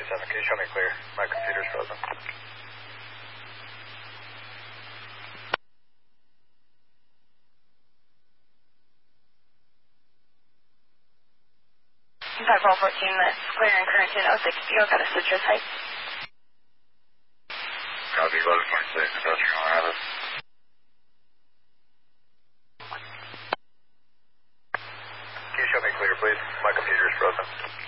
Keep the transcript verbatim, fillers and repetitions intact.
seventy-seven, can you show me clear? My computer's frozen. five roll fourteen, that's clear and current in oh six zero, got a citrus height. Copy, eleven twenty-six, industrial Rabbit. Can you show me clear, please? My computer's frozen.